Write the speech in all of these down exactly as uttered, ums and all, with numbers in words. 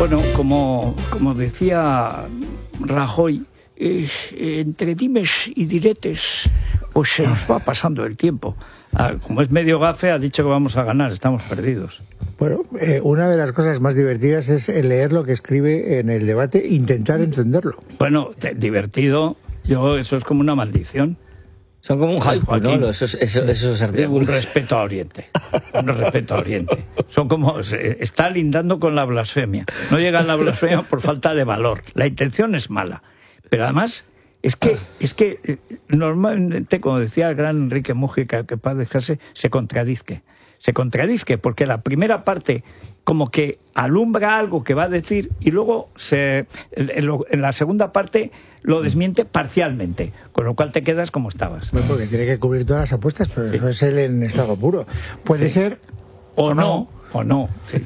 Bueno, como, como decía Rajoy, eh, entre dimes y diretes, pues se nos va pasando el tiempo. Ah, como es medio gafe, ha dicho que vamos a ganar, estamos perdidos. Bueno, eh, una de las cosas más divertidas es leer lo que escribe en el debate, intentar entenderlo. Bueno, divertido, yo eso es como una maldición. Son como un haiku, ¿no? Esos, esos, esos artículos. Un respeto a Oriente. Un respeto a Oriente. Son como... Está lindando con la blasfemia. No llega a la blasfemia por falta de valor. La intención es mala. Pero además, es que, es que normalmente, como decía el gran Enrique Mújica, que paz dejarse, se contradizque. Se contradizque porque la primera parte como que alumbra algo que va a decir y luego se, en, lo, en la segunda parte lo desmiente parcialmente, con lo cual te quedas como estabas. Bueno, porque tiene que cubrir todas las apuestas, pero sí. Eso es él en estado puro. Puede sí. ser o, o no, no, o no. Sí.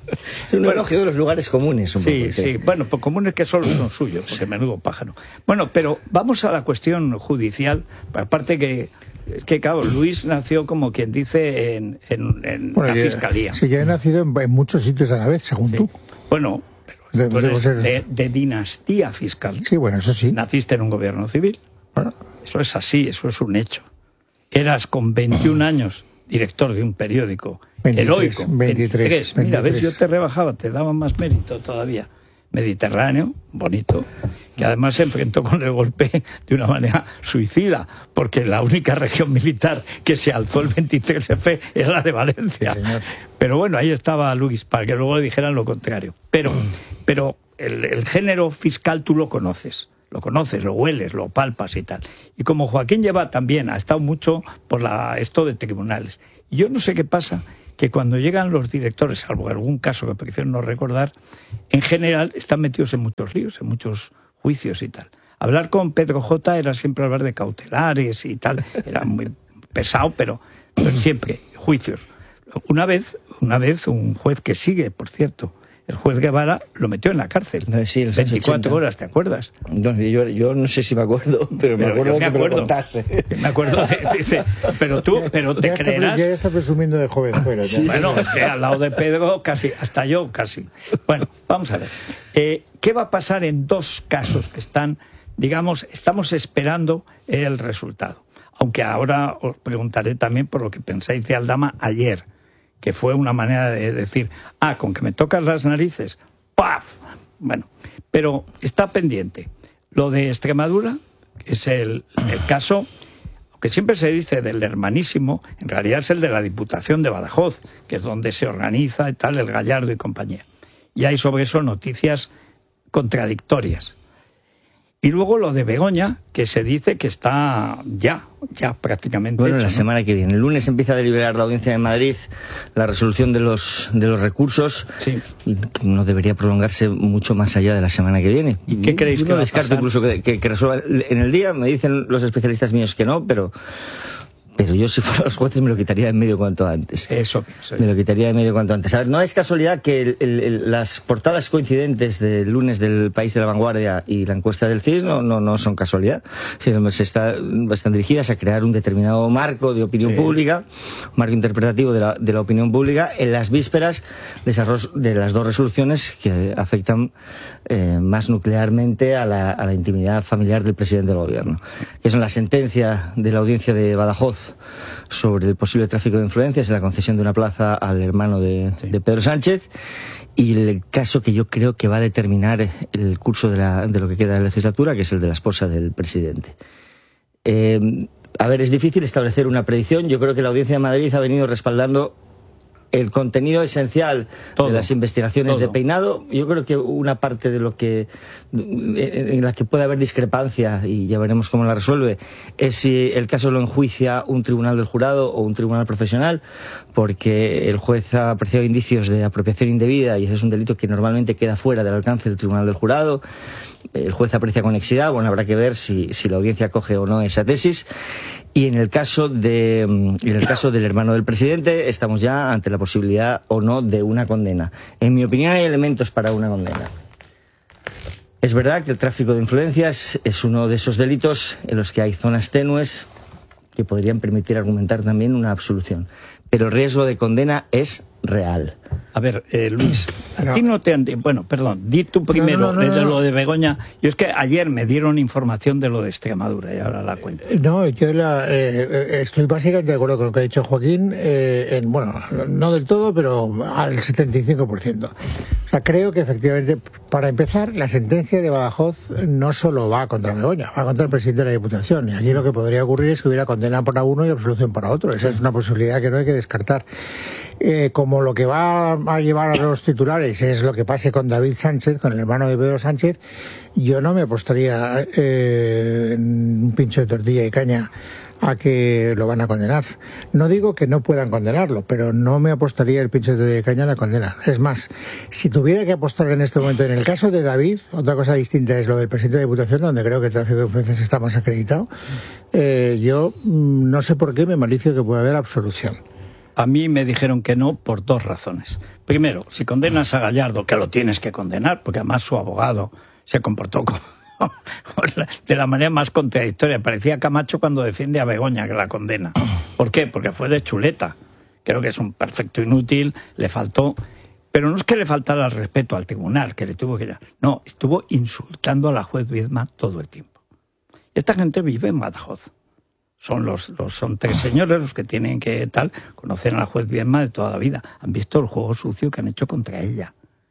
Es un elogio de los lugares comunes. Un sí, poco, sí, sí. Bueno, pues comunes que solo son suyos, porque menudo pájaro. Bueno, pero vamos a la cuestión judicial, aparte que es que, claro, Luis nació, como quien dice, en, en, en bueno, la ya, fiscalía. Sí, ya he nacido en, en muchos sitios a la vez, según sí. tú. Bueno, pero tú eres ser... de, de dinastía fiscal. Sí, bueno, eso sí. Naciste en un gobierno civil. Bueno. Eso es así, eso es un hecho. Eras con veintiún años director de un periódico veintitrés, heroico. veintitrés, veintitrés. Mira, ves, yo te rebajaba, te daba más mérito todavía. Mediterráneo, bonito, que además se enfrentó con el golpe de una manera suicida, porque la única región militar que se alzó el veintitrés F era la de Valencia. Señor. Pero bueno, ahí estaba Luis, para que luego dijeran lo contrario. Pero, pero el, el género fiscal tú lo conoces, lo conoces, lo hueles, lo palpas y tal. Y como Joaquín lleva también, ha estado mucho por la, esto de tribunales. Y yo no sé qué pasa, que cuando llegan los directores, salvo algún caso que prefiero no recordar, en general están metidos en muchos líos, en muchos juicios y tal. Hablar con Pedro J era siempre hablar de cautelares y tal, era muy pesado, pero, pero siempre juicios. Una vez, una vez un juez que sigue, por cierto, el juez Guevara lo metió en la cárcel. No, sí, veinticuatro horas, ¿te acuerdas? No, yo, yo no sé si me acuerdo, pero me pero acuerdo me que acuerdo, me lo contaste. Me acuerdo, de, dice, pero tú, pero te ya creerás... Está, ya está presumiendo de jovenzuelo. Sí, bueno, es que al lado de Pedro, casi, hasta yo casi. Bueno, vamos a ver. Eh, ¿Qué va a pasar en dos casos que están, digamos, estamos esperando el resultado? Aunque ahora os preguntaré también por lo que pensáis de Aldama ayer, que fue una manera de decir, ah, con que me tocas las narices, ¡paf! Bueno, pero está pendiente. Lo de Extremadura, que es el, el caso, aunque siempre se dice del hermanísimo, en realidad es el de la Diputación de Badajoz, que es donde se organiza y tal, el Gallardo y compañía. Y hay sobre eso noticias contradictorias. Y luego lo de Begoña, que se dice que está ya, ya prácticamente Bueno, hecho, la ¿no? semana que viene. El lunes empieza a deliberar la Audiencia de Madrid la resolución de los de los recursos. Sí. Y no debería prolongarse mucho más allá de la semana que viene. ¿Y qué creéis Yo que no va a descarto pasar? incluso que, que, que resuelva en el día. Me dicen los especialistas míos que no, pero... Pero yo, si fuera los jueces, me lo quitaría de en medio cuanto antes. Eso, sí. Me lo quitaría de en medio cuanto antes. A ver, no es casualidad que el, el, el, las portadas coincidentes del lunes del País de la Vanguardia y la encuesta del C I S no, no, no son casualidad. Se está, están dirigidas a crear un determinado marco de opinión sí. pública, un marco interpretativo de la, de la opinión pública en las vísperas de, esas, de las dos resoluciones que afectan eh, más nuclearmente a la, a la intimidad familiar del presidente del gobierno, que son la sentencia de la Audiencia de Badajoz sobre el posible tráfico de influencias en la concesión de una plaza al hermano de, sí. de Pedro Sánchez, y el caso que yo creo que va a determinar el curso de, la, de lo que queda de la legislatura, que es el de la esposa del presidente. Eh, a ver, es difícil establecer una predicción. Yo creo que la Audiencia de Madrid ha venido respaldando el contenido esencial todo, de las investigaciones todo. de Peinado. Yo creo que una parte de lo que en la que puede haber discrepancia, y ya veremos cómo la resuelve, es si el caso lo enjuicia un tribunal del jurado o un tribunal profesional, porque el juez ha apreciado indicios de apropiación indebida y ese es un delito que normalmente queda fuera del alcance del tribunal del jurado. El juez aprecia conexidad, bueno, habrá que ver si, si la audiencia coge o no esa tesis. Y en el caso de, en el caso del hermano del presidente, estamos ya ante la posibilidad o no de una condena. En mi opinión, hay elementos para una condena. Es verdad que el tráfico de influencias es uno de esos delitos en los que hay zonas tenues que podrían permitir argumentar también una absolución. Pero el riesgo de condena es real. A ver, eh, Luis, a ti no te han... Bueno, perdón, di tú primero no, no, no, no, de no. lo de Begoña. Yo es que ayer me dieron información de lo de Extremadura y ahora la cuento. No, yo la, eh, estoy básicamente de acuerdo con lo que ha dicho Joaquín, eh, en, bueno, no del todo, pero al setenta y cinco por ciento. O sea, creo que efectivamente, para empezar, la sentencia de Badajoz no solo va contra Begoña, va contra el presidente de la Diputación. Y aquí lo que podría ocurrir es que hubiera condena para uno y absolución para otro. Esa es una posibilidad que no hay que descartar. Eh, como lo que va a llevar a los titulares es lo que pase con David Sánchez, con el hermano de Pedro Sánchez, yo no me apostaría eh, en un pincho de tortilla y caña a que lo van a condenar. No digo que no puedan condenarlo, pero no me apostaría el pincho de tortilla y caña a la condena. Es más, si tuviera que apostar en este momento en el caso de David, otra cosa distinta es lo del presidente de la Diputación, donde creo que el tráfico de influencias está más acreditado, eh, yo mm, no sé por qué me malicio que pueda haber absolución. A mí me dijeron que no por dos razones. Primero, si condenas a Gallardo, que lo tienes que condenar, porque además su abogado se comportó como de la manera más contradictoria. Parecía Camacho cuando defiende a Begoña, que la condena. ¿Por qué? Porque fue de chuleta. Creo que es un perfecto inútil, le faltó... Pero no es que le faltara el respeto al tribunal, que le tuvo que... No, estuvo insultando a la juez Viedma todo el tiempo. Esta gente vive en Badajoz. Son los, los son tres señores los que tienen que tal, conocen a la juez Viedma de toda la vida, han visto el juego sucio que han hecho contra ella.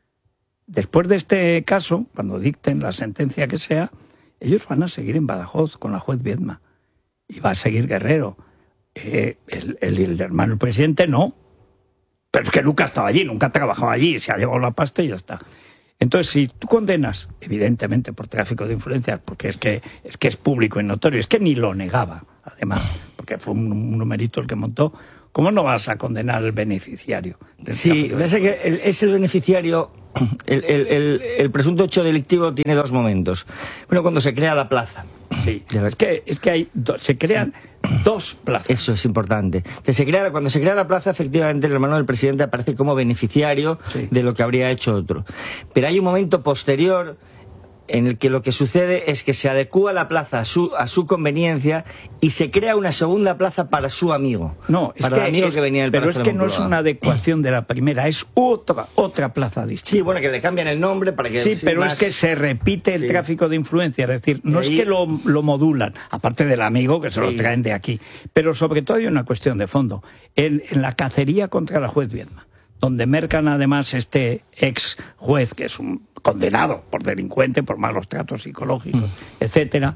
Después de este caso, cuando dicten la sentencia que sea, ellos van a seguir en Badajoz con la juez Viedma. Y va a seguir Guerrero. Eh, el, el, el hermano del presidente no. Pero es que nunca estaba allí, nunca ha trabajado allí, se ha llevado la pasta y ya está. Entonces, si tú condenas, evidentemente por tráfico de influencias, porque es que es que es público y notorio, es que ni lo negaba, además, porque fue un, un numerito el que montó, ¿cómo no vas a condenar al beneficiario? Sí, es que el, es el beneficiario, el, el, el, el presunto hecho delictivo tiene dos momentos. Bueno, cuando se crea la plaza. Sí, es que, es que hay do, se crean sí. dos plazas. Eso es importante. Que se crea, cuando se crea la plaza, efectivamente, el hermano del presidente aparece como beneficiario sí. de lo que habría hecho otro. Pero hay un momento posterior en el que lo que sucede es que se adecúa la plaza a su, a su conveniencia y se crea una segunda plaza para su amigo. No, es para que, el amigo es, que venía del pero es que de no es una adecuación de la primera, es otra otra plaza distinta. Sí, bueno, que le cambian el nombre para que... Sí, pero más... es que se repite el sí. tráfico de influencia, es decir, no ahí... es que lo, lo modulan, aparte del amigo que se sí. lo traen de aquí, pero sobre todo hay una cuestión de fondo. En, en la cacería contra la juez Viedma, donde mercan además este ex juez, que es un condenado por delincuente, por malos tratos psicológicos, mm. etcétera.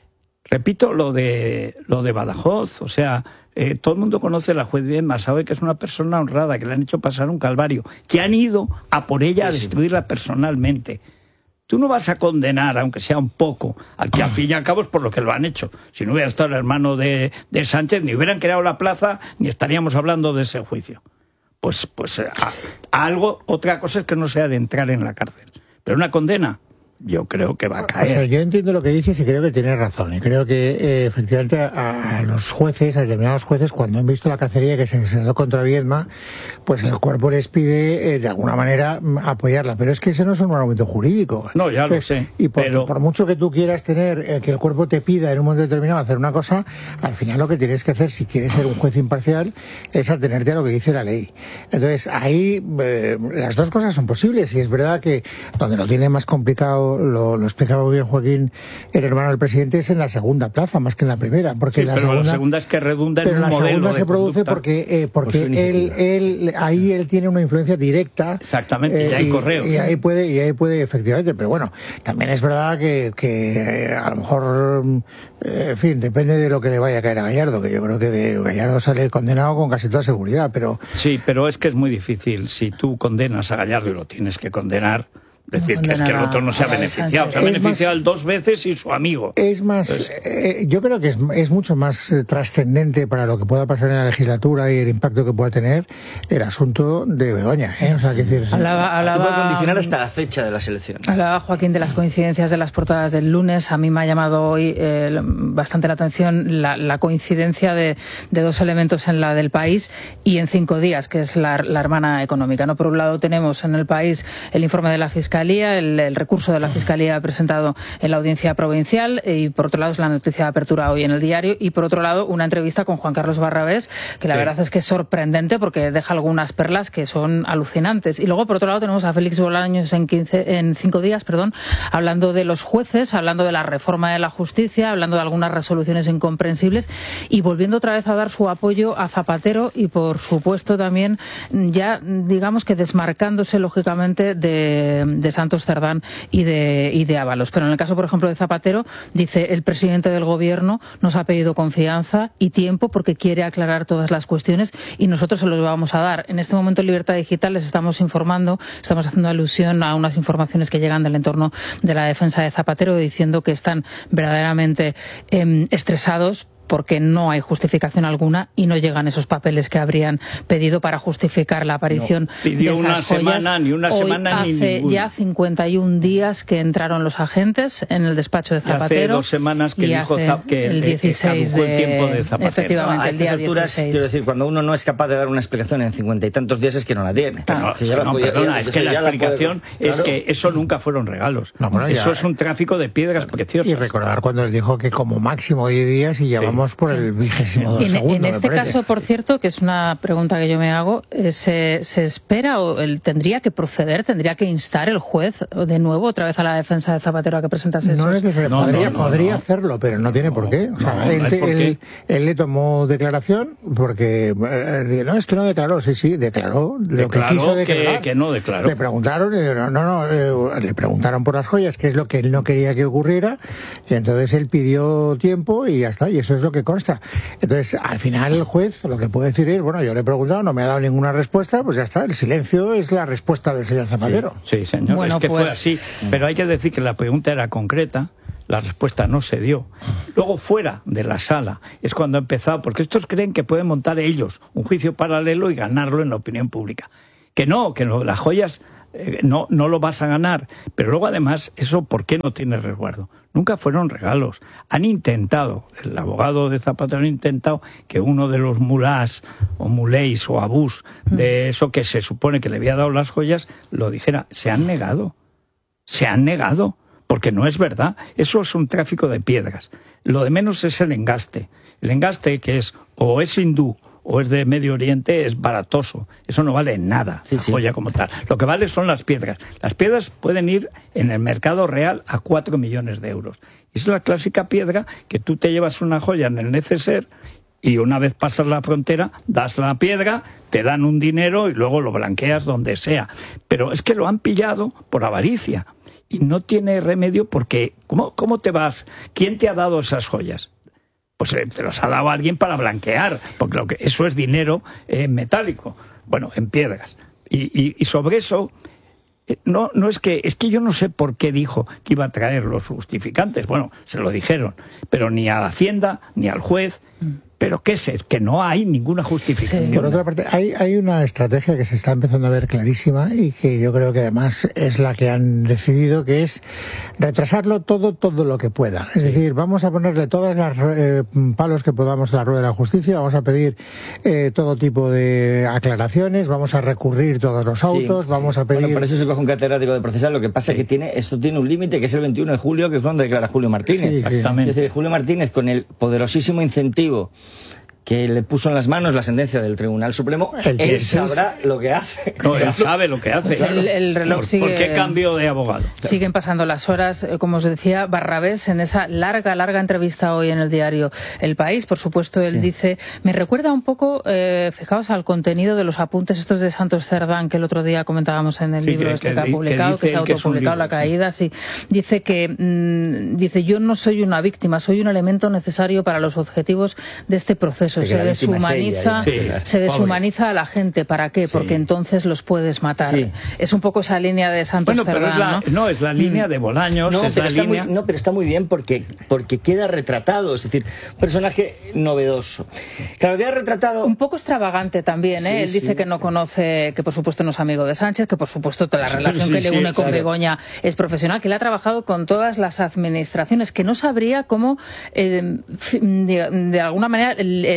Repito lo de lo de Badajoz, o sea, eh, todo el mundo conoce a la juez Viedma, sabe que es una persona honrada, que le han hecho pasar un calvario, que han ido a por ella sí, a destruirla sí. personalmente. Tú no vas a condenar, aunque sea un poco, al que al fin y al cabo es por lo que lo han hecho. Si no hubiera estado el hermano de, de Sánchez, ni hubieran creado la plaza, ni estaríamos hablando de ese juicio. Pues, pues a, a algo, otra cosa es que no sea de entrar en la cárcel. Pero una condena, yo creo que va a caer. O sea, yo entiendo lo que dices y creo que tienes razón. Y creo que eh, efectivamente a, a los jueces, a determinados jueces, cuando han visto la cacería que se desató contra Viedma, pues el cuerpo les pide eh, de alguna manera apoyarla. Pero es que ese no es un argumento jurídico. No, ya Entonces, lo sé. Y por, pero... por mucho que tú quieras tener, eh, que el cuerpo te pida en un momento determinado hacer una cosa, al final lo que tienes que hacer, si quieres ser un juez imparcial, es atenerte a lo que dice la ley. Entonces, ahí eh, las dos cosas son posibles. Y es verdad que donde lo tiene más complicado, Lo, lo explicaba bien Joaquín, el hermano del presidente, es en la segunda plaza más que en la primera, porque sí, la, pero segunda, la segunda es que redunda en pero un la modelo segunda de se produce conducta, porque eh, porque él, él ahí él tiene una influencia directa, exactamente, eh, y hay y, correos y ahí puede y ahí puede efectivamente, pero bueno, también es verdad que, que eh, a lo mejor eh, en fin, depende de lo que le vaya a caer a Gallardo, que yo creo que de Gallardo sale condenado con casi toda seguridad, pero sí, pero es que es muy difícil si tú condenas a Gallardo y lo tienes que condenar. Es decir, que es que el otro no se ha beneficiado. Se ha beneficiado más, dos veces y su amigo. Es más, Entonces, eh, yo creo que es, es mucho más eh, trascendente para lo que pueda pasar en la legislatura y el impacto que pueda tener el asunto de Begoña. ¿eh? O sea, que decir, hablaba, hablaba, puede condicionar hasta la fecha de las elecciones. Hablaba Joaquín de las coincidencias de las portadas del lunes. A mí me ha llamado hoy eh, bastante la atención la, la coincidencia de, de dos elementos en la del País y en Cinco Días, que es la, la hermana económica. ¿no? Por un lado tenemos en el País el informe de la Fiscalía Fiscalía, el, el recurso de la Fiscalía presentado en la Audiencia Provincial, y por otro lado es la noticia de apertura hoy en el diario, y por otro lado una entrevista con Juan Carlos Barrabés, que la sí. verdad es que es sorprendente porque deja algunas perlas que son alucinantes. Y luego por otro lado tenemos a Félix Bolaños en, quince, en cinco días, perdón, hablando de los jueces, hablando de la reforma de la justicia, hablando de algunas resoluciones incomprensibles y volviendo otra vez a dar su apoyo a Zapatero y por supuesto también ya digamos que desmarcándose lógicamente de, de Santos Cerdán y de, y de Ábalos. Pero en el caso, por ejemplo, de Zapatero, dice: el presidente del gobierno nos ha pedido confianza y tiempo porque quiere aclarar todas las cuestiones y nosotros se los vamos a dar. En este momento en Libertad Digital les estamos informando, estamos haciendo alusión a unas informaciones que llegan del entorno de la defensa de Zapatero diciendo que están verdaderamente eh, estresados porque no hay justificación alguna y no llegan esos papeles que habrían pedido para justificar la aparición no, pidió de esas una joyas. semana, ni una Hoy semana ni hace ninguna. ya cincuenta y un días que entraron los agentes en el despacho de Zapatero. Y hace dos semanas que dijo Zap que el dieciséis de, el tiempo de Zapatero. Efectivamente, no, a el estas día alturas, dieciséis. Quiero decir, cuando uno no es capaz de dar una explicación en cincuenta y tantos días es que no la tiene. Pero, que ya no, la podía, perdona, ya, es que la explicación la puede, es claro. que eso nunca fueron regalos. No, bueno, eso ya, es un tráfico de piedras preciosas. Y recordar cuando él dijo que como máximo diez días y llevamos sí. por el vigésimo En, segundo, en este caso, por cierto, que es una pregunta que yo me hago, eh, ¿se, se espera o él tendría que proceder, tendría que instar el juez de nuevo otra vez a la defensa de Zapatero a que presentase no esos? Es no, podría, no, no, podría no. hacerlo, pero no tiene no, por qué. O sea, no, él, no hay por él, qué. él le tomó declaración porque eh, no es que no declaró, sí, sí, declaró lo declaró que quiso declarar. Que, que no declaró. Le preguntaron, eh, no, no, no eh, le preguntaron por las joyas, que es lo que él no quería que ocurriera, y entonces él pidió tiempo y ya está, y eso es lo que consta. Entonces, al final el juez lo que puede decir es, bueno, yo le he preguntado, no me ha dado ninguna respuesta, pues ya está, el silencio es la respuesta del señor Zapatero. Sí, sí señor, bueno, es que pues... fue así, pero hay que decir que la pregunta era concreta, la respuesta no se dio. Luego fuera de la sala es cuando ha empezado, porque estos creen que pueden montar ellos un juicio paralelo y ganarlo en la opinión pública. Que no, que no, las joyas eh, no, no lo vas a ganar, pero luego además eso ¿por qué no tiene resguardo? Nunca fueron regalos. Han intentado, el abogado de Zapatero ha intentado que uno de los mulás o muléis o abús de eso que se supone que le había dado las joyas lo dijera. Se han negado. Se han negado. Porque no es verdad. Eso es un tráfico de piedras. Lo de menos es el engaste. El engaste que es o es hindú o es de Medio Oriente es baratoso. Eso no vale nada, sí, la sí. joya como tal. Lo que vale son las piedras. Las piedras pueden ir en el mercado real a cuatro millones de euros. Y es la clásica piedra que tú te llevas una joya en el neceser y una vez pasas la frontera, das la piedra, te dan un dinero y luego lo blanqueas donde sea. Pero es que lo han pillado por avaricia. Y no tiene remedio porque, ¿cómo, cómo te vas? ¿Quién te ha dado esas joyas? Pues eh, te las ha dado alguien para blanquear, porque lo que, eso es dinero eh, metálico, bueno, en piedras. Y, y, y sobre eso, eh, no, no es que, es que yo no sé por qué dijo que iba a traer los justificantes. Bueno, se lo dijeron, pero ni a la Hacienda, ni al juez. Pero qué sé, que no hay ninguna justificación. Sí. Por otra parte, hay, hay una estrategia que se está empezando a ver clarísima y que yo creo que además es la que han decidido, que es retrasarlo todo, todo lo que pueda. Es sí. decir, vamos a ponerle todas las eh, palos que podamos a la rueda de la justicia, vamos a pedir eh, todo tipo de aclaraciones, vamos a recurrir todos los autos, sí. vamos a pedir... Bueno, por eso se coge un catedrático de procesal. Lo que pasa es sí. que tiene esto tiene un límite, que es el veintiuno de julio, que es cuando declara Julio Martínez. Sí, exactamente. Es decir, Julio Martínez, con el poderosísimo incentivo que le puso en las manos la sentencia del Tribunal Supremo, el él sabrá lo que hace. No, él sabe lo que hace. Pues el, el reloj ¿Por, sigue, ¿Por qué cambio de abogado? Siguen pasando las horas, como os decía, Barrabés en esa larga, larga entrevista hoy en el diario El País, por supuesto, él sí. dice, me recuerda un poco, eh, fijaos, al contenido de los apuntes estos de Santos Cerdán, que el otro día comentábamos en el sí, libro que, este que, que ha publicado, que, que se ha autopublicado, La Caída, sí. sí. Dice que, mmm, dice, yo no soy una víctima, soy un elemento necesario para los objetivos de este proceso. Se deshumaniza Sí, se deshumaniza a la gente. ¿Para qué? Porque sí. entonces los puedes matar. Sí. Es un poco esa línea de Santos bueno, Cerdán, pero es la, ¿no? no, es la línea de Bolaños. No, es pero la está línea... muy, no, pero está muy bien porque, porque queda retratado. Es decir, un personaje novedoso. Claro, queda retratado... Un poco extravagante también, ¿eh? Sí, Él dice sí. que no conoce, que por supuesto no es amigo de Sánchez, que por supuesto la relación sí, que le une sí, con claro. Begoña es profesional, que él ha trabajado con todas las administraciones, que no sabría cómo, eh, de, de alguna manera,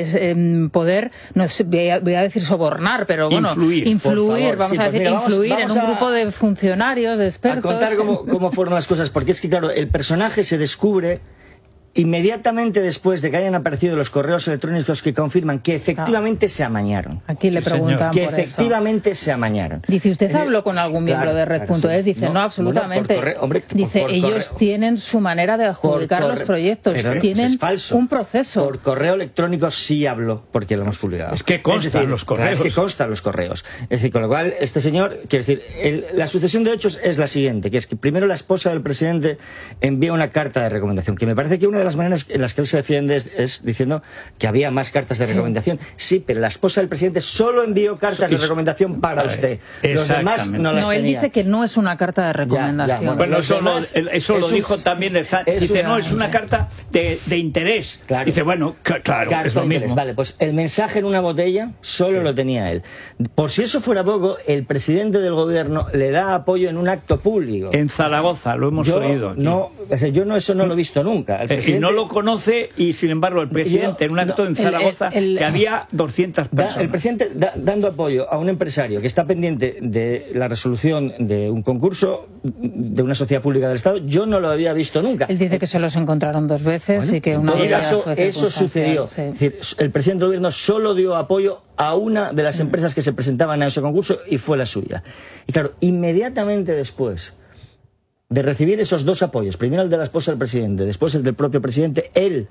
eh, poder, no sé, voy, a, voy a decir sobornar, pero bueno, influir, influir vamos sí, a decir, pues mira, vamos, influir vamos en un a, grupo de funcionarios, de expertos. A contar cómo, cómo fueron las cosas, porque es que, claro, el personaje se descubre inmediatamente después de que hayan aparecido los correos electrónicos que confirman que efectivamente ah. se amañaron. Aquí le sí, preguntan que por efectivamente eso. se amañaron. Dice, ¿usted eh, habló con algún miembro claro, de Red punto es? Dice, no, no absolutamente. Bueno, correo, hombre, Dice, por, por ellos correo. tienen su manera de adjudicar los proyectos, pero tienen es falso. un proceso. Por correo electrónico sí habló, porque lo hemos publicado. Es que constan es decir, los correos. Es que constan los correos. Es decir, con lo cual, este señor, quiero decir, el, la sucesión de hechos es la siguiente, que es que primero la esposa del presidente envía una carta de recomendación, que me parece que una de las maneras en las que él se defiende Es, es diciendo que había más cartas de sí. recomendación. Sí, pero la esposa del presidente solo envió cartas sí. de recomendación para usted. Los demás no las No, él tenía. dice que no es una carta de recomendación. Ya, ya, bueno, bueno, eso, demás, lo, eso lo dijo también. Dice, una, no, es una carta de, de interés. Claro. Dice, bueno, claro, Carta es lo mismo. Interés. Vale, pues el mensaje en una botella solo sí. lo tenía él. Por si eso fuera poco, el presidente del gobierno le da apoyo en un acto público. En Zaragoza, lo hemos yo oído. Aquí. No, o sea, yo no, eso no lo he visto nunca. El presidente, y no lo conoce, y sin embargo el presidente yo, en un acto no, en Zaragoza el, el, el, que había doscientas personas. Da, el presidente da, dando apoyo a un empresario que está pendiente de la resolución de un concurso de una sociedad pública del Estado, yo no lo había visto nunca. Él dice que se los encontraron dos veces bueno, y que una de caso eso sucedió. Sí. Es decir, el presidente del gobierno solo dio apoyo a una de las empresas que se presentaban a ese concurso y fue la suya. Y claro, inmediatamente después de recibir esos dos apoyos, primero el de la esposa del presidente, después el del propio presidente, él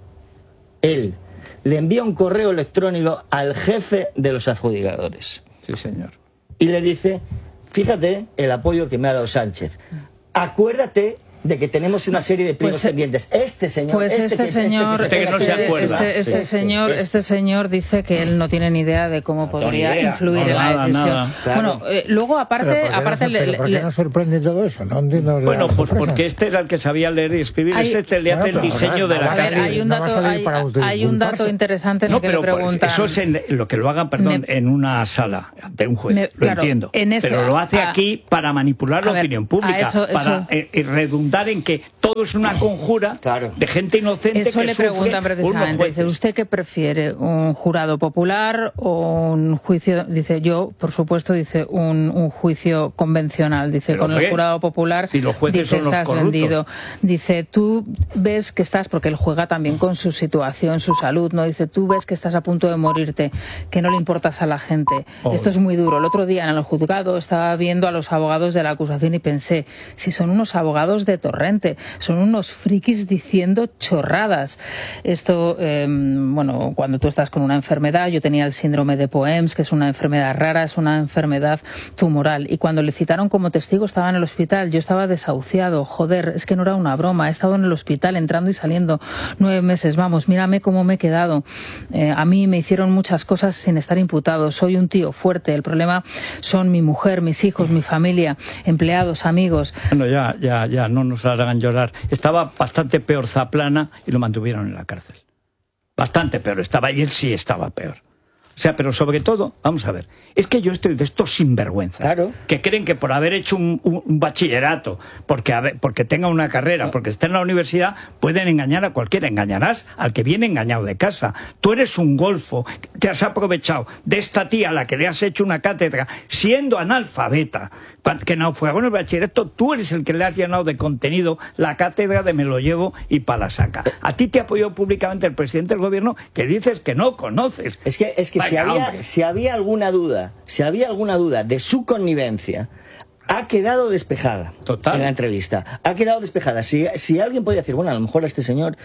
Él le envía un correo electrónico al jefe de los adjudicadores. Sí, señor. Y le dice, fíjate el apoyo que me ha dado Sánchez. Acuérdate de que tenemos una serie de pliegos pues, pendientes. Este señor, pues este, este que, señor, este, que, este, este, que no se acuerda. Este, este, sí, señor, este. este señor dice que él no tiene ni idea de cómo no podría idea. influir no, en nada, la decisión. Nada. Claro. Bueno, eh, luego aparte, ¿Pero por qué aparte, no, le, pero ¿por qué le, no sorprende todo eso? No entiendo. Bueno, pues porque este era el que sabía leer y escribir, hay, este le hace bueno, el diseño no, de la carta. Hay un dato, no hay, hay un dato interesante en no, el que pero le preguntan. Eso es en, lo que lo hagan, perdón, me, en una sala de un juez. Me, lo claro, entiendo. Ese, pero lo hace a, aquí para manipular la ver, opinión pública, eso, para eso. Eh, redundar en que todo es una conjura claro. de gente inocente. Eso que le preguntan precisamente. Dice, ¿usted qué prefiere? ¿Un jurado popular o un juicio? Dice, yo, por supuesto, dice, un, un juicio convencional. Dice, pero con el jurado popular, si los jueces dice, son los estás corruptos. vendido. Dice, tú ves que estás, porque él juega también con su situación, su salud, ¿no? Dice, tú ves que estás a punto de morirte, que no le importas a la gente. Oh. Esto es muy duro. El otro día en el juzgado estaba viendo a los abogados de la acusación y pensé, si son unos abogados de Torrente, son unos frikis diciendo chorradas. Esto, eh, bueno, cuando tú estás con una enfermedad, yo tenía el síndrome de Poems, que es una enfermedad rara, es una enfermedad tumoral, y cuando le citaron como testigo estaba en el hospital, yo estaba desahuciado, joder, es que no era una broma, he estado en el hospital entrando y saliendo nueve meses, vamos, mírame cómo me he quedado. Eh, a mí me hicieron muchas cosas sin estar imputado, soy un tío fuerte, el problema son mi mujer, mis hijos, mi familia, empleados, amigos. Bueno, ya, ya, ya, no nos hagan llorar. Estaba bastante peor Zaplana y lo mantuvieron en la cárcel. Bastante peor estaba, y él sí estaba peor. O sea, pero sobre todo, vamos a ver, es que yo estoy de estos sinvergüenzas, claro, que creen que por haber hecho un, un, un bachillerato, porque, haber, porque tenga una carrera, porque esté en la universidad, pueden engañar a cualquiera. Engañarás al que viene engañado de casa. Tú eres un golfo, te has aprovechado de esta tía a la que le has hecho una cátedra, siendo analfabeta, que naufragó en el bachillerato, tú eres el que le has llenado de contenido la cátedra de me lo llevo y para la saca. A ti te apoyó públicamente el presidente del gobierno, que dices que no conoces. Es que, es que si había, si había alguna duda, si había alguna duda de su connivencia, ha quedado despejada. Total. En la entrevista. Ha quedado despejada. Si, si alguien podía decir, bueno, a lo mejor a este señor...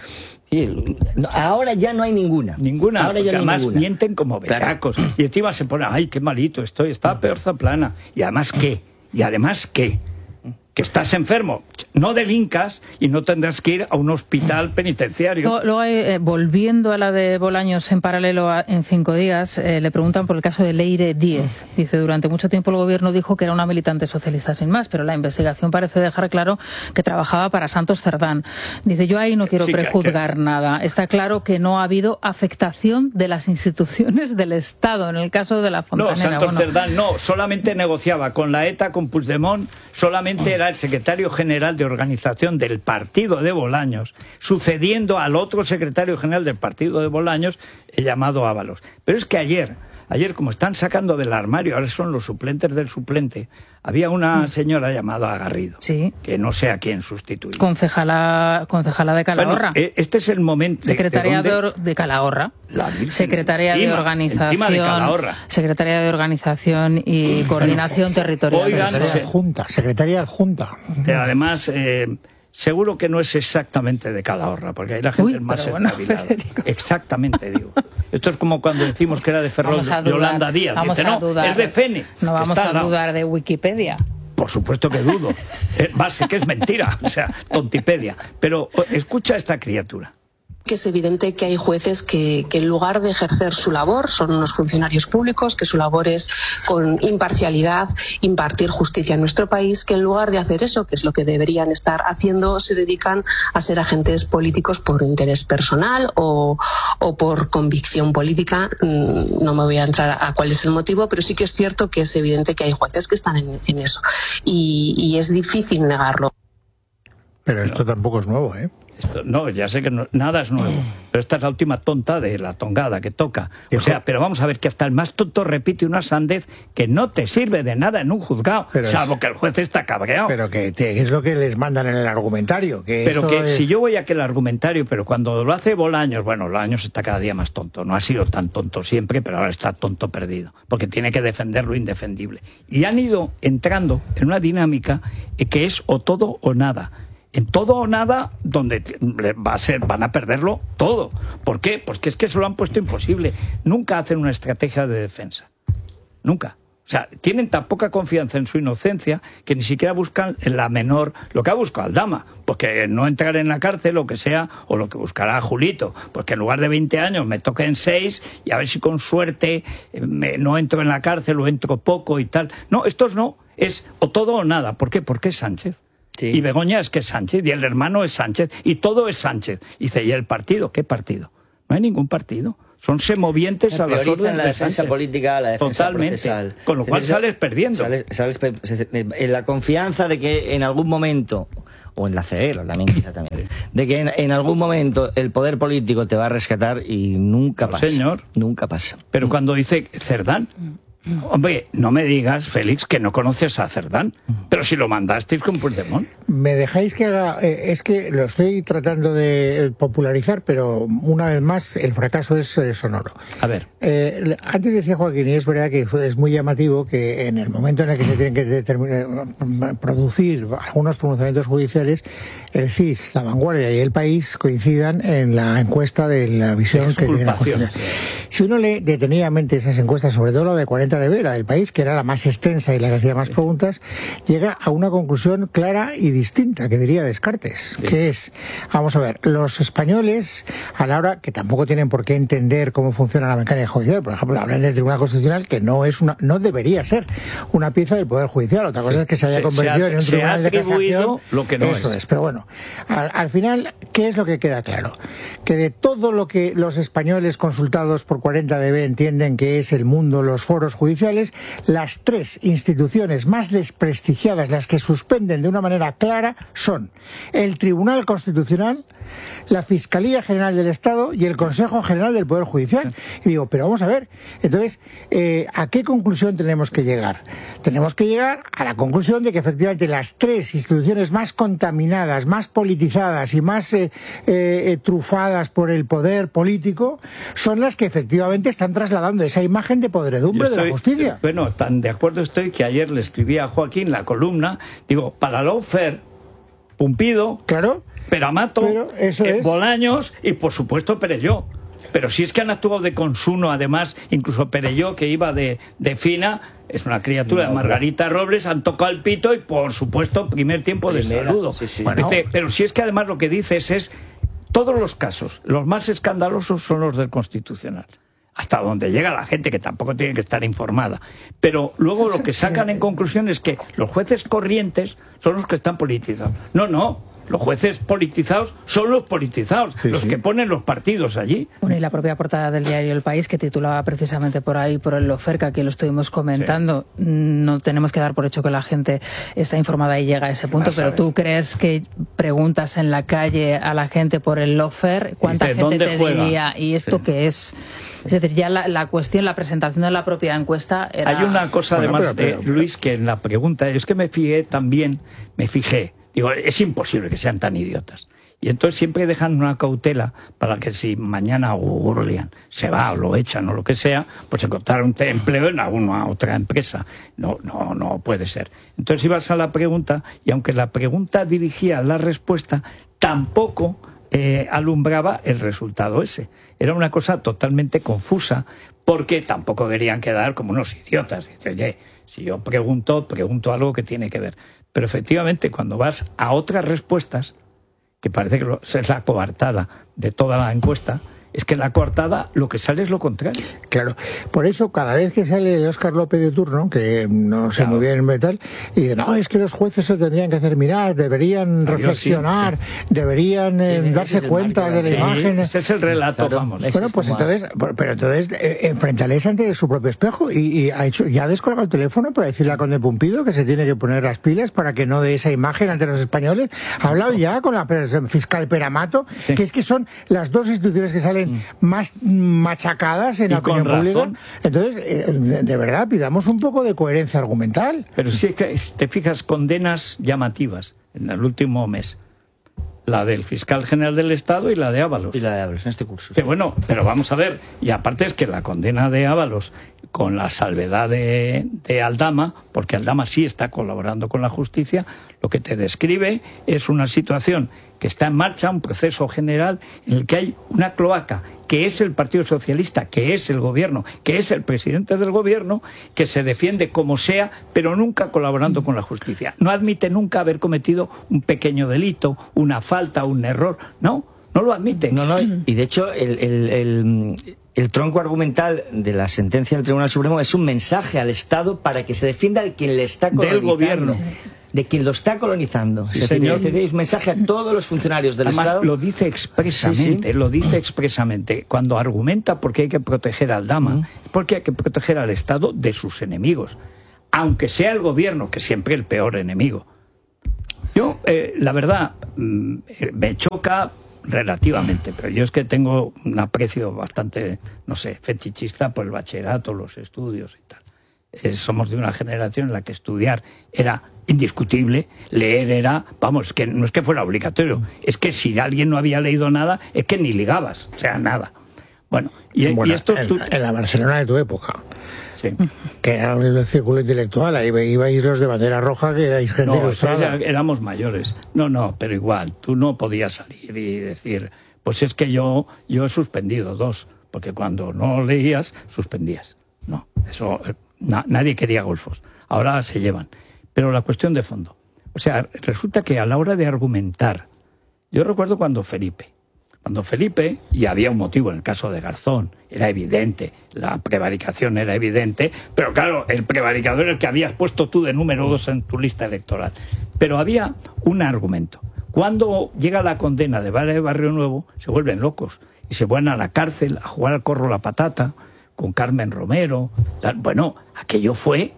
Ahora ya no hay ninguna. Ninguna, ahora ya no hay además ninguna. Mienten como berracos. Claro. Y encima se pone, ay, qué malito estoy, está peor Zaplana. Y además, ¿qué? Y además, ¿qué? Que estás enfermo, no delincas y no tendrás que ir a un hospital penitenciario. Luego, luego eh, volviendo a la de Bolaños en paralelo a, en cinco días, eh, le preguntan por el caso de Leire Díez. Dice, durante mucho tiempo el gobierno dijo que era una militante socialista sin más, pero la investigación parece dejar claro que trabajaba para Santos Cerdán. Dice, yo ahí no quiero sí, prejuzgar que, que... nada. Está claro que no ha habido afectación de las instituciones del Estado en el caso de la Fontanera. No, Santos bueno. Cerdán no, solamente negociaba con la ETA, con Puigdemont, solamente era era el secretario general de organización del partido de Bolaños, sucediendo al otro secretario general del partido de Bolaños, llamado Ábalos. Pero es que ayer, ayer como están sacando del armario, ahora son los suplentes del suplente, había una señora llamada Garrido, sí, que no sé a quién sustituir. Concejala, concejala de Calahorra. Bueno, este es el momento. Secretaria de, de, de, de Calahorra. La Virgen, Secretaria encima, de Organización. Encima de Calahorra. Secretaria de Organización y Coordinación Territorial. Oigan, Secretaria adjunta, secretaria adjunta. Además, eh, seguro que no es exactamente de Calahorra, porque ahí la gente Uy, es más bueno, espabilada. Federico. Exactamente, digo. Esto es como cuando decimos que era de Ferrol de Yolanda Díaz. Vamos Dice, a no, dudar, es de Fene. No vamos Está a dudar de Wikipedia. Por supuesto que dudo. Eh, base que es mentira, o sea, tontipedia. Pero escucha a esta criatura. Que es evidente que hay jueces que, que en lugar de ejercer su labor, son unos funcionarios públicos, que su labor es con imparcialidad impartir justicia en nuestro país, que en lugar de hacer eso, que es lo que deberían estar haciendo, se dedican a ser agentes políticos por interés personal o, o por convicción política. No me voy a entrar a cuál es el motivo, pero sí que es cierto que es evidente que hay jueces que están en, en eso. Y, y es difícil negarlo. Pero esto tampoco es nuevo, ¿eh? Esto, no, ya sé que no, nada es nuevo, pero esta es la última tonta de la tongada que toca. O sea, pero vamos a ver que hasta el más tonto repite una sandez que no te sirve de nada en un juzgado, pero salvo es, que el juez está cabreado. Pero que te, es lo que les mandan en el argumentario. Que pero que de... si yo voy a aquel argumentario, pero cuando lo hace Bolaños, bueno, Bolaños está cada día más tonto. No ha sido tan tonto siempre, pero ahora está tonto perdido, porque tiene que defender lo indefendible. Y han ido entrando en una dinámica que es o todo o nada. En todo o nada, donde va a ser, van a perderlo todo. ¿Por qué? Porque es que se lo han puesto imposible. Nunca hacen una estrategia de defensa. Nunca. O sea, tienen tan poca confianza en su inocencia que ni siquiera buscan la menor, lo que ha buscado Aldama, porque no entrar en la cárcel o que sea, o lo que buscará Julito, porque en lugar de veinte años me toquen seis y a ver si con suerte me, no entro en la cárcel o entro poco y tal. No, estos no, es o todo o nada. ¿Por qué? Porque es Sánchez. Sí. Y Begoña es que es Sánchez, y el hermano es Sánchez, y todo es Sánchez. Y dice, ¿y el partido? ¿Qué partido? No hay ningún partido. Son semovientes a las órdenes la de defensa Sánchez. política, la defensa Totalmente. Procesal. Con lo cual Entonces, sales perdiendo. Sales, sales, en la confianza de que en algún momento, o en la C E R, también quizá también, de que en, en algún momento el poder político te va a rescatar y nunca no, pasa. Señor. Nunca pasa. Pero cuando dice Cerdán... Hombre, no me digas, Félix, que no conoces a Cerdán, pero si lo mandasteis con Puigdemont. Me dejáis que haga... Eh, es que lo estoy tratando de popularizar, pero una vez más el fracaso es eh, sonoro. A ver. Eh, antes decía Joaquín, y es verdad que es muy llamativo que en el momento en el que se tienen que determinar, producir algunos pronunciamientos judiciales, el C I S, La Vanguardia y El País coincidan en la encuesta de la visión que tiene la justicia. Si uno lee detenidamente esas encuestas, sobre todo la de cuarenta de Vera, El País, que era la más extensa y la que hacía más preguntas, llega a una conclusión clara y distinta, que diría Descartes, sí. Que es, vamos a ver, los españoles, a la hora que tampoco tienen por qué entender cómo funciona la mecánica judicial, por ejemplo, hablan del Tribunal Constitucional, que no es una, no debería ser una pieza del Poder Judicial, otra cosa sí. es que se haya se, convertido se ha, en un tribunal de casación, lo que no eso es. es, pero bueno, al, al final, ¿qué es lo que queda claro? Que de todo lo que los españoles consultados por cuarenta de B entienden que es el mundo, los foros judiciales, las tres instituciones más desprestigiadas, las que suspenden de una manera clara, son el Tribunal Constitucional, la Fiscalía General del Estado y el Consejo General del Poder Judicial. Y digo, pero vamos a ver, entonces, eh, ¿a qué conclusión tenemos que llegar? Tenemos que llegar a la conclusión de que efectivamente las tres instituciones más contaminadas, más politizadas y más eh, eh, trufadas por el poder político son las que efectivamente están trasladando esa imagen de podredumbre estoy, de la justicia. Bueno, tan de acuerdo estoy que ayer le escribí a Joaquín la columna, digo, para lawfare, Pumpido, claro, Peramato, pero eso eh, es. Bolaños y por supuesto Perelló. Pero si es que han actuado de consuno, además, incluso Perelló, que iba de, de fina, es una criatura no, de Margarita Robles, han tocado el pito y por supuesto primer tiempo de saludo. Sí, sí. Bueno, dice, pero si es que además lo que dices es, todos los casos, los más escandalosos son los del Constitucional. Hasta donde llega la gente, que tampoco tiene que estar informada. Pero luego lo que sacan en conclusión es que los jueces corrientes son los que están politizados. No, no. Los jueces politizados son los politizados, sí, los sí. que ponen los partidos allí. Bueno, y la propia portada del diario El País, que titulaba precisamente por ahí, por el lawfare, que aquí lo estuvimos comentando, sí. no tenemos que dar por hecho que la gente está informada y llega a ese punto, pero ¿tú crees que preguntas en la calle a la gente por el lawfare? ¿Cuánta dice, gente te juega? diría? ¿Y esto sí. qué es? Es decir, ya la, la cuestión, la presentación de la propia encuesta era... Hay una cosa bueno, además, pero, pero, de Luis, que en la pregunta, es que me fijé también, me fijé, digo, es imposible que sean tan idiotas. Y entonces siempre dejan una cautela para que si mañana Gurlian se va o lo echan o lo que sea, pues encontrar un empleo en alguna otra empresa. No, no, no puede ser. Entonces ibas a la pregunta y aunque la pregunta dirigía la respuesta, tampoco eh, alumbraba el resultado ese. Era una cosa totalmente confusa porque tampoco querían quedar como unos idiotas. Dice, oye, si yo pregunto, pregunto algo que tiene que ver. Pero efectivamente, cuando vas a otras respuestas, que parece que es la coartada de toda la encuesta, es que la coartada lo que sale es lo contrario. Claro, por eso cada vez que sale Óscar López de turno, que no sé claro. muy bien metal, y dice, no, es que los jueces se tendrían que hacer mirar, deberían no, reflexionar, sí, sí. deberían eh, sí, darse cuenta de la sí, imagen. Ese es el relato, claro, vamos. Bueno, pues como... entonces, pero entonces eh, enfrentales ante su propio espejo y, y ha hecho, ya ha descolgado el teléfono para decirle a Conde Pumpido que se tiene que poner las pilas para que no dé esa imagen ante los españoles. Ha hablado ya con la fiscal Peramato, sí. que es que son las dos instituciones que salen más machacadas en la opinión pública. Entonces, eh, de, de verdad, pidamos un poco de coherencia argumental. Pero sí que te fijas, condenas llamativas en el último mes. La del fiscal general del Estado y la de Ábalos. Y la de Ábalos, en este curso. Que bueno, pero vamos a ver, y aparte es que la condena de Ábalos, con la salvedad de, de Aldama, porque Aldama sí está colaborando con la justicia, lo que te describe es una situación que está en marcha, un proceso general en el que hay una cloaca, que es el Partido Socialista, que es el gobierno, que es el presidente del gobierno, que se defiende como sea, pero nunca colaborando con la justicia. No admite nunca haber cometido un pequeño delito, una falta, un error. No, no lo admite. No, no, y de hecho el, el, el, el tronco argumental de la sentencia del Tribunal Supremo es un mensaje al Estado para que se defienda al quien le está colonizando. Del gobierno. De quien lo está colonizando. Sí, señor. Es un mensaje a todos los funcionarios del Además, Estado. lo dice expresamente, sí, sí. lo dice expresamente. Cuando argumenta por qué hay que proteger al Aldama, mm. porque hay que proteger al Estado de sus enemigos. Aunque sea el gobierno, que siempre es el peor enemigo. Yo, eh, la verdad, me choca relativamente, pero yo es que tengo un aprecio bastante, no sé, fetichista por el bachillerato, los estudios y tal. Eh, somos de una generación en la que estudiar era indiscutible, leer era, vamos, que no es que fuera obligatorio, es que si alguien no había leído nada, es que ni ligabas, o sea, nada. Bueno, y, bueno, y esto... En, tú... en la Barcelona de tu época, sí. que era el círculo intelectual, ahí ibais los de bandera roja, que erais gente no, ilustrada. Era, éramos mayores. No, no, pero igual, tú no podías salir y decir, pues es que yo, yo he suspendido dos, porque cuando no leías, suspendías. No, eso... Na, nadie quería golfos, ahora se llevan. Pero la cuestión de fondo, o sea, resulta que a la hora de argumentar, yo recuerdo cuando Felipe, cuando Felipe, y había un motivo en el caso de Garzón, era evidente, la prevaricación era evidente, pero claro, el prevaricador era el que habías puesto tú de número dos en tu lista electoral. Pero había un argumento. Cuando llega la condena de Vara de Barrio Nuevo, se vuelven locos y se van a la cárcel a jugar al corro la patata, con Carmen Romero. Bueno, aquello fue,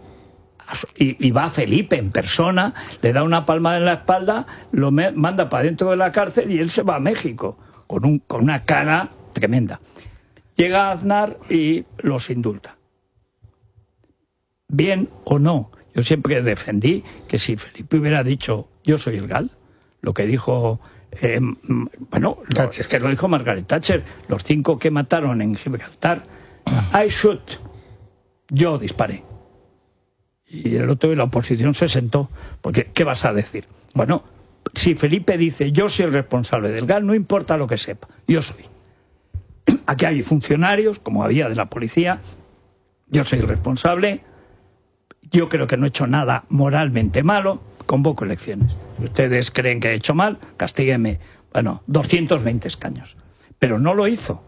y, y va Felipe en persona, le da una palmada en la espalda, lo me, manda para dentro de la cárcel y él se va a México, con, un, con una cara tremenda. Llega Aznar y los indulta. Bien o no, yo siempre defendí que si Felipe hubiera dicho, yo soy el Gal, lo que dijo... Eh, bueno, lo, es que lo dijo Margaret Thatcher, los cinco que mataron en Gibraltar, I shoot, yo disparé. Y el otro de la oposición se sentó, porque ¿qué vas a decir? Bueno, si Felipe dice yo soy el responsable del Gal, no importa lo que sepa, yo soy. Aquí hay funcionarios, como había de la policía, yo soy el responsable, yo creo que no he hecho nada moralmente malo, convoco elecciones. Si ustedes creen que he hecho mal, castíguenme, bueno, doscientos veinte escaños. Pero no lo hizo.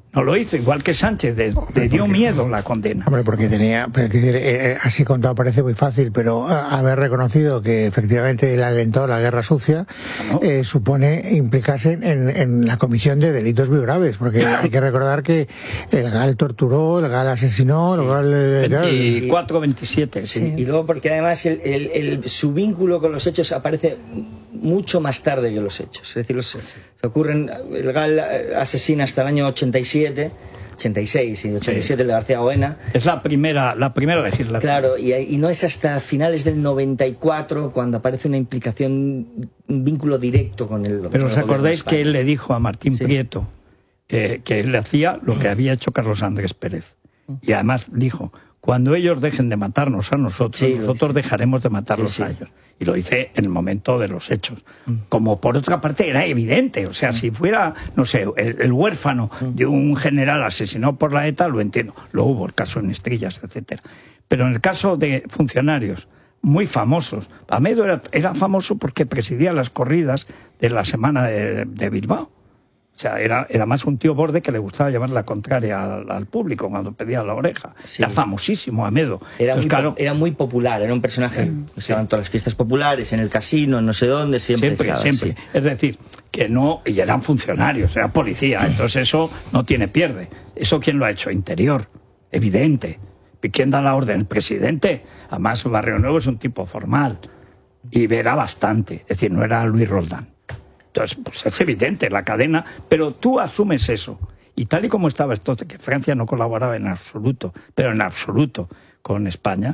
No lo hizo, igual que Sánchez, le, le dio miedo la condena. Hombre, porque tenía, pero, eh, así contado parece muy fácil, pero haber reconocido que efectivamente él alentó la guerra sucia, ¿no? eh, supone implicarse en, en la comisión de delitos muy graves, porque hay que recordar que el GAL torturó, el GAL asesinó, sí. el GAL... Eh, veinticuatro, veintisiete. Sí. Sí. Y luego porque además el, el, el, su vínculo con los hechos aparece mucho más tarde que los hechos. Es decir, los, se ocurren, el GAL asesina hasta el año ochenta y siete, ochenta y seis y ochenta y siete sí. el de García Oena. Es la primera, la primera legislación. Claro, y, y no es hasta finales del noventa y cuatro cuando aparece una implicación, un vínculo directo con el... Pero con os el acordáis que él le dijo a Martín sí. Prieto eh, que él le hacía lo que había hecho Carlos Andrés Pérez. Y además dijo, cuando ellos dejen de matarnos a nosotros, sí, nosotros dejaremos de matarlos sí, sí. a ellos. Y lo hice en el momento de los hechos. Como por otra parte era evidente. O sea, si fuera, no sé, el, el huérfano de un general asesinado por la ETA, lo entiendo. Lo hubo, el caso en Estrillas, etcétera. Pero en el caso de funcionarios muy famosos, Amedo era, era famoso porque presidía las corridas de la semana de, de Bilbao. O sea, era, era más un tío borde que le gustaba llevar la contraria al, al público cuando pedía la oreja. Sí. Era famosísimo, Amedo. Era, Entonces, muy, claro, era muy popular, era un personaje sí, que estaba en todas las fiestas populares, en el casino, en no sé dónde, siempre. Siempre, estaba, siempre. Sí. Es decir, que no, y eran funcionarios, era policía, entonces eso no tiene pierde. ¿Eso quién lo ha hecho? Interior, evidente. ¿Y quién da la orden? El presidente. Además, Barrio Nuevo es un tipo formal y verá bastante, es decir, no era Luis Roldán. Entonces, pues es evidente, la cadena, pero tú asumes eso. Y tal y como estaba entonces, que Francia no colaboraba en absoluto, pero en absoluto con España,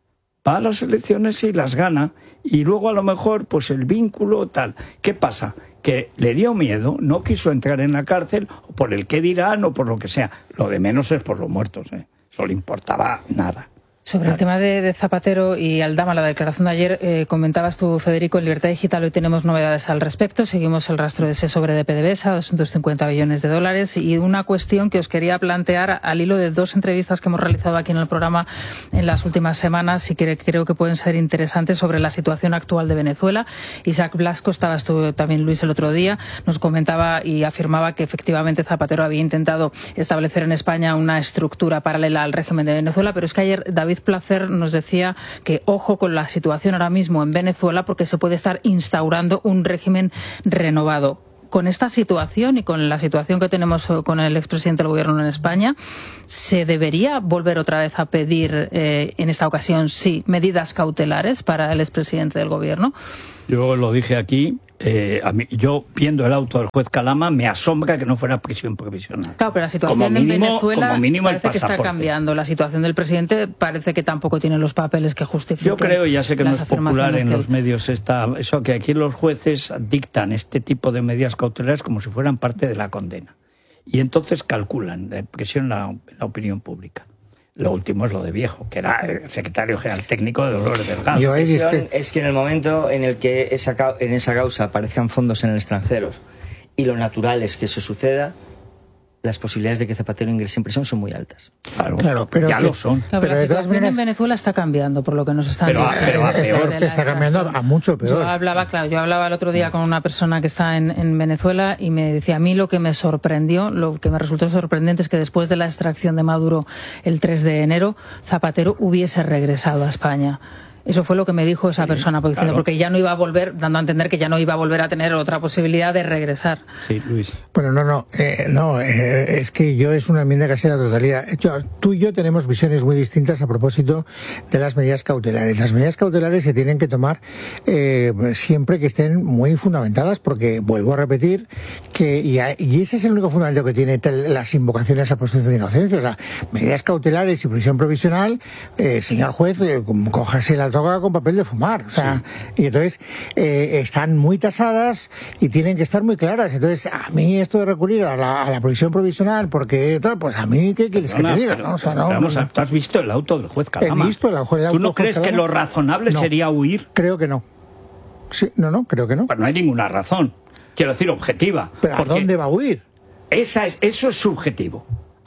va a las elecciones y las gana, y luego a lo mejor, pues el vínculo tal. ¿Qué pasa? Que le dio miedo, no quiso entrar en la cárcel, o por el qué dirán, o por lo que sea. Lo de menos es por los muertos, ¿eh? Eso le importaba nada. Sobre el tema de, de Zapatero y Aldama, la declaración de ayer, eh, comentabas tú, Federico, en Libertad Digital hoy tenemos novedades al respecto. Seguimos el rastro de ese sobre de PDVSA, doscientos cincuenta billones de dólares. Y una cuestión que os quería plantear al hilo de dos entrevistas que hemos realizado aquí en el programa en las últimas semanas y que creo que pueden ser interesantes sobre la situación actual de Venezuela. Isaac Blasco, estabas tú también, Luis, el otro día, nos comentaba y afirmaba que efectivamente Zapatero había intentado establecer en España una estructura paralela al régimen de Venezuela, pero es que ayer David Placer nos decía que ojo con la situación ahora mismo en Venezuela porque se puede estar instaurando un régimen renovado. Con esta situación y con la situación que tenemos con el expresidente del gobierno en España, ¿se debería volver otra vez a pedir, eh, en esta ocasión, sí, medidas cautelares para el expresidente del gobierno? Yo lo dije aquí. Eh, a mí, yo, viendo el auto del juez Calama, me asombra que no fuera prisión provisional. Claro, pero la situación como mínimo, en Venezuela como mínimo parece el que está cambiando. La situación del presidente parece que tampoco tiene los papeles que justifiquen. Yo creo, ya sé que no es popular en que... los medios esta, eso, que aquí los jueces dictan este tipo de medidas cautelares como si fueran parte de la condena. Y entonces calculan la presión en la, la opinión pública. Lo último es lo de Viejo, que era el secretario general técnico de Dolores Delgado. La cuestión es que en el momento en el que esa, en esa causa aparezcan fondos en el extranjero y lo natural es que eso suceda, las posibilidades de que Zapatero ingrese en prisión son muy altas. Claro, claro, pero ya que, lo son. Claro, pero la situación maneras... en Venezuela está cambiando, por lo que nos están pero, diciendo. Pero a peor. Es que está cambiando a mucho peor. Yo hablaba, claro, yo hablaba el otro día con una persona que está en, en Venezuela y me decía, a mí lo que me sorprendió, lo que me resultó sorprendente es que después de la extracción de Maduro el tres de enero, Zapatero hubiese regresado a España. Eso fue lo que me dijo esa sí, persona, porque, claro. porque ya no iba a volver, dando a entender que ya no iba a volver a tener otra posibilidad de regresar. Sí, Luis. Bueno, no, no, eh, no, eh, es que yo es una enmienda casi a la totalidad. Yo, tú y yo tenemos visiones muy distintas a propósito de las medidas cautelares. Las medidas cautelares se tienen que tomar eh, siempre que estén muy fundamentadas, porque vuelvo a repetir que, y, a, y ese es el único fundamento que tiene las invocaciones a presunción de inocencia. O sea, medidas cautelares y prisión provisional, eh, señor juez, eh, cójase la toga con papel de fumar, o sea, sí. Y entonces eh, están muy tasadas y tienen que estar muy claras. Entonces, a mí esto de recurrir a la, a la provisión provisional, porque pues a mí, ¿qué quieres que te diga? Pero, ¿no? O sea, no, vamos no, a, ¿tú has visto el auto del juez Calama? He visto el auto del juez ¿Tú no crees Calama? Que lo razonable no. sería huir? Creo que no. Sí, no, no, creo que no. Pues no hay ninguna razón. Quiero decir, objetiva. ¿Pero a dónde va a huir? Esa es, eso es subjetivo.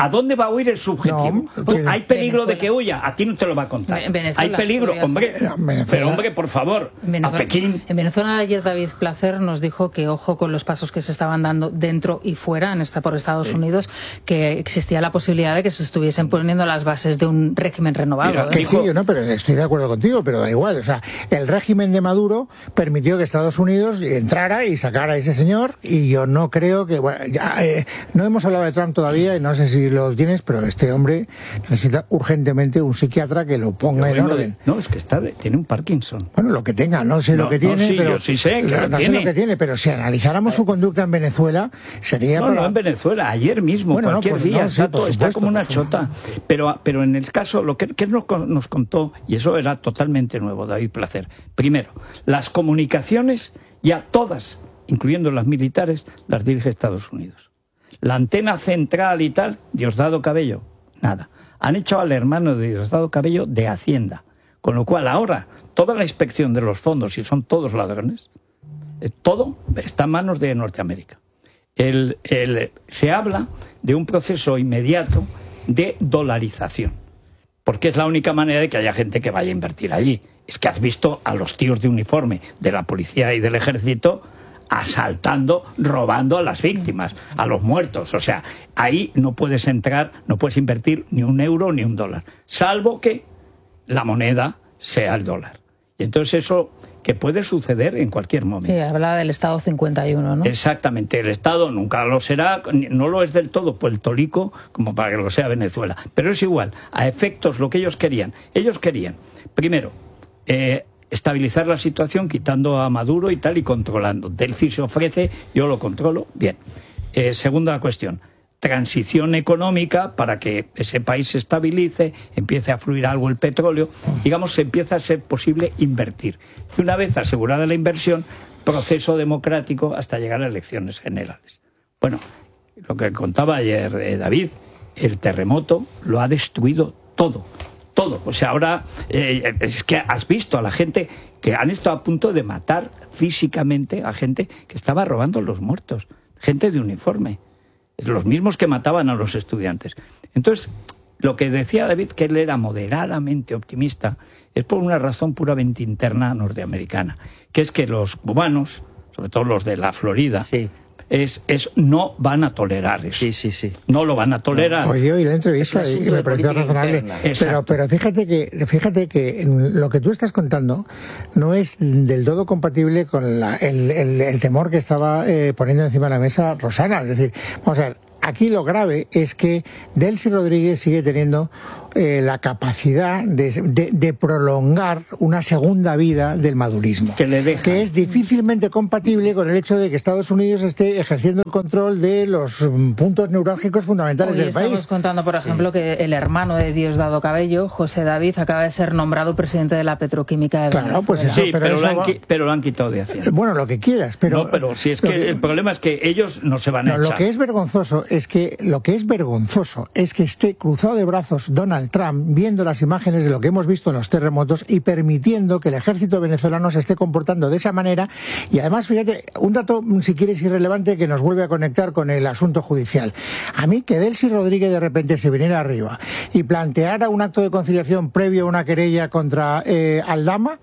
¿A dónde va a huir el subjetivo? No, Tú, que- ¿Hay peligro Venezuela. de que huya? A ti no te lo va a contar. Ve- Venezuela, Hay peligro, podría hombre. ser. Venezuela. Pero hombre, por favor, En Venezuela, a Pekín. en Venezuela ayer David Placer nos dijo que ojo con los pasos que se estaban dando dentro y fuera en esta, por Estados Sí. Unidos, que existía la posibilidad de que se estuviesen poniendo las bases de un régimen renovado. Mira, ¿eh? Que Dijo- sí, yo no, pero estoy de acuerdo contigo, pero da igual. O sea, el régimen de Maduro permitió que Estados Unidos entrara y sacara a ese señor, y yo no creo que, bueno, ya, eh, no hemos hablado de Trump todavía, y no sé si lo tienes, pero este hombre necesita urgentemente un psiquiatra que lo ponga Yo en vengo de- orden. No, es que está de- tiene un Parkinson. Bueno, lo que tenga, no sé No, lo que no, tiene, sí, pero yo sí sé que no, lo no sé tiene. lo que tiene, pero si analizáramos su conducta en Venezuela, sería No, para- no, en Venezuela, ayer mismo, Bueno, no, cualquier pues día, no, está, sí, por todo- está supuesto, como una por supuesto. chota. Pero, pero en el caso, lo que, que nos, con- nos contó, y eso era totalmente nuevo, David Placer. Primero, las comunicaciones, ya todas, incluyendo las militares, las dirige Estados Unidos. La antena central y tal, Diosdado Cabello, nada. Han hecho al hermano de Diosdado Cabello de Hacienda. Con lo cual ahora, toda la inspección de los fondos, y son todos ladrones, eh, todo está en manos de Norteamérica. El, el- se habla de un proceso inmediato de dolarización, porque es la única manera de que haya gente que vaya a invertir allí. Es que has visto a los tíos de uniforme de la policía y del ejército asaltando, robando a las víctimas, a los muertos. O sea, ahí no puedes entrar, no puedes invertir ni un euro ni un dólar, salvo que la moneda sea el dólar. Y entonces eso que puede suceder en cualquier momento. Sí, hablaba del Estado cincuenta y uno, ¿no? Exactamente, el Estado nunca lo será, no lo es del todo puertorico como para que lo sea Venezuela, pero es igual, a efectos lo que ellos querían. Ellos querían, primero, eh, estabilizar la situación quitando a Maduro y tal y controlando. Delfi se ofrece, yo lo controlo, bien. Eh, segunda cuestión, transición económica para que ese país se estabilice, empiece a fluir algo el petróleo, digamos, se empieza a ser posible invertir. Y una vez asegurada la inversión, proceso democrático hasta llegar a elecciones generales. Bueno, lo que contaba ayer eh, David, el terremoto lo ha destruido todo, todo. O sea, ahora eh, es que has visto a la gente que han estado a punto de matar físicamente a gente que estaba robando los muertos, gente de uniforme, los mismos que mataban a los estudiantes. Entonces, lo que decía David, que él era moderadamente optimista, es por una razón puramente interna norteamericana, que es que los cubanos, sobre todo los de la Florida, Sí. es, es no van a tolerar eso. Sí, sí, sí. No lo van a tolerar. Oye, oí la entrevista Es un y asunto me de pareció política razonable. interna. Pero, Exacto. pero fíjate que fíjate que lo que tú estás contando no es del todo compatible con la- el, el- el temor que estaba eh, poniendo encima de la mesa Rosana. Es decir, vamos a ver, aquí lo grave es que Delcy Rodríguez sigue teniendo eh, la capacidad de, de- de prolongar una segunda vida del madurismo, Que le deja. que es difícilmente compatible con el hecho de que Estados Unidos esté ejerciendo el control de los mm, puntos neurálgicos fundamentales Hoy del estamos país. contando, por ejemplo, que el hermano de Diosdado Cabello, José David, acaba de ser nombrado presidente de la Petroquímica de Claro, Venezuela. pues eso. Sí, pero pero, eso lo han, va- qui- pero lo han quitado de Hacienda. Bueno, lo que quieras, pero... no, pero si es lo que el problema es que ellos no se van a No, lo echar. que es vergonzoso es que lo que es vergonzoso es que esté cruzado de brazos Donald Trump viendo las imágenes de lo que hemos visto en los terremotos y permitiendo que el ejército venezolano se esté comportando de esa manera. Y además, fíjate, un dato, si quieres, irrelevante que nos vuelve a conectar con el asunto judicial. A mí que Delcy Rodríguez de repente se viniera arriba y planteara un acto de conciliación previo a una querella contra eh, Aldama,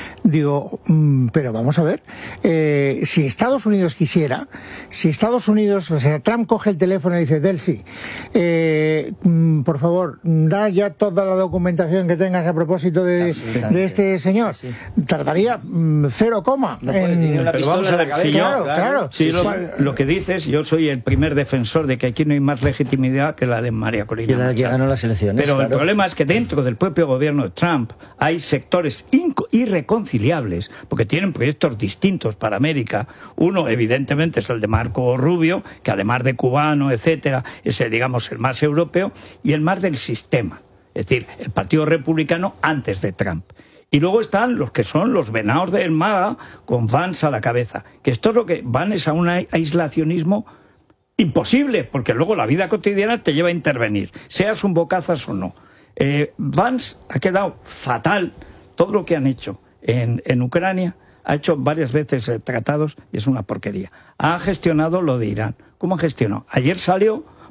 digo, mm, pero vamos a ver, eh, si Estados Unidos quisiera, si Estados Unidos, o sea, Trump coge el teléfono y dice, Delcy, eh, mm, por favor, da ya toda la documentación que tengas a propósito de, Absolutamente. de este señor, tardaría mm, cero coma. No puedes en- tener una Pero pistola vamos a en la ver, cabeza. si yo- Claro, claro. Sí, Sí, lo, sí. lo que dices, yo soy el primer defensor de que aquí no hay más legitimidad que la de María Corina Que la que Machado. ganó las elecciones, Pero el claro. problema es que dentro del propio gobierno de Trump hay sectores inco- irreconciliables, porque tienen proyectos distintos para América. Uno, evidentemente, es el de Marco Rubio, que además de cubano, etcétera, es el, digamos, el más europeo, y el más del sistema. Es decir, el Partido Republicano antes de Trump. Y luego están los que son los venados del MAGA con Vance a la cabeza. Que esto es lo que van es a un aislacionismo imposible, porque luego la vida cotidiana te lleva a intervenir, seas un bocazas o no. Eh, Vance ha quedado fatal. Todo lo que han hecho en, en Ucrania, ha hecho varias veces eh, tratados y es una porquería. Ha gestionado lo de Irán. ¿Cómo ha gestionado? Ayer salió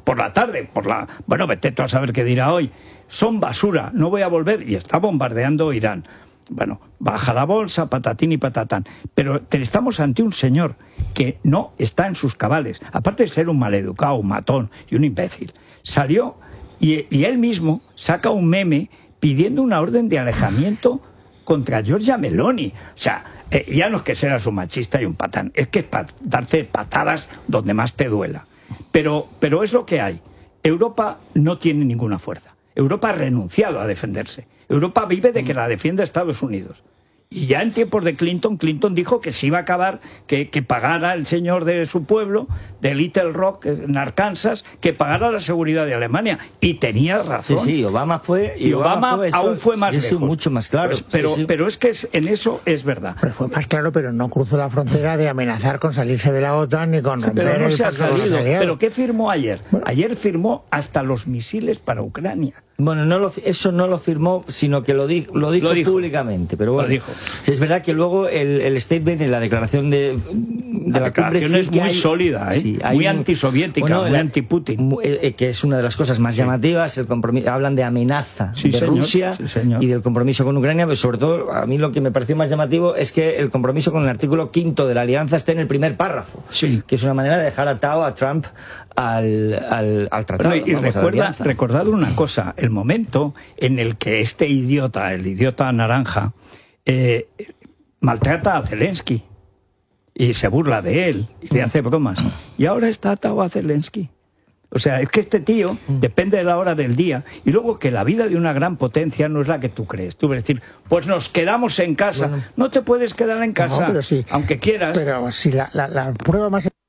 por la tarde, por la... Bueno, vete tú a saber qué dirá hoy. Son basura, no voy a volver, y está bombardeando Irán. Bueno, baja la bolsa, patatín y patatán. Pero estamos ante un señor que no está en sus cabales. Aparte de ser un maleducado, un matón y un imbécil. Salió y, y él mismo saca un meme pidiendo una orden de alejamiento contra Giorgia Meloni. O sea, eh, ya no es que seas un machista y un patán, es que es para darte patadas donde más te duela. Pero, pero es lo que hay. Europa no tiene ninguna fuerza. Europa ha renunciado a defenderse. Europa vive de que la defienda Estados Unidos. Y ya en tiempos de Clinton, Clinton dijo que se iba a acabar, que, que pagara el señor de su pueblo, de Little Rock, en Arkansas, que pagara la seguridad de Alemania. Y tenía razón. Sí, sí, Obama fue... Y, y Obama, Obama fue esto, aún fue más sí, lejos. Sí, mucho más claro. Pues, pero, sí, sí. pero es que es, en eso es verdad. Pero fue más claro, pero no cruzó la frontera de amenazar con salirse de la OTAN ni con romper pero no el se ha pacto de los salido. aliados. ¿Pero qué firmó ayer? Bueno. Ayer firmó hasta los misiles para Ucrania. Bueno, no lo, eso no lo firmó, sino que lo, di, lo, dijo, lo dijo públicamente. Pero bueno, lo dijo. Es verdad que luego el, el statement en la declaración de, de la, la declaración cumbre es sí muy hay, sólida, ¿eh? Sí, muy antisoviética, bueno, muy anti-Putin. Eh, que es una de las cosas más llamativas. El compromiso, hablan de amenaza sí, de señor, Rusia sí, señor. y del compromiso con Ucrania, pero sobre todo a mí lo que me pareció más llamativo es que el compromiso con el artículo quinto de la alianza esté en el primer párrafo, sí. que es una manera de dejar atado a Trump al, al, al tratado. Bueno, y vamos, recuerda, recordad una cosa, el momento en el que este idiota, el idiota naranja, eh, maltrata a Zelensky y se burla de él y le hace bromas, y ahora está atado a Zelensky. O sea, es que este tío depende de la hora del día, y luego que la vida de una gran potencia no es la que tú crees. Tú vas a decir, pues nos quedamos en casa. Bueno, no te puedes quedar en casa, no, pero sí, aunque quieras. Pero si la, la, la prueba más